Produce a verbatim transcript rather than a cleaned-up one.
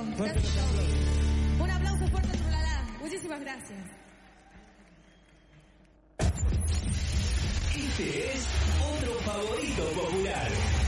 Fuerte los aplausos. Un aplauso fuerte a Trulala. Muchísimas gracias. Este es otro favorito popular.